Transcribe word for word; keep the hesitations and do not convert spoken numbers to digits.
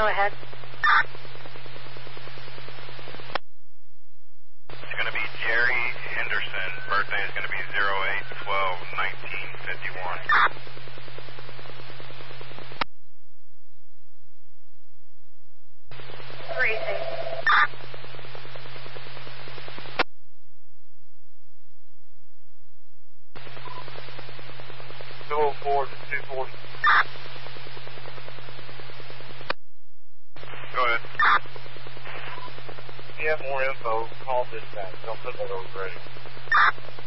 Go ahead. It's going to be Jerry Henderson. Birthday is going to be zero eight twelve nineteen fifty-one. Freezing. two oh four to two forty. Go ahead. If you have more info, call dispatch. Don't put that over ready.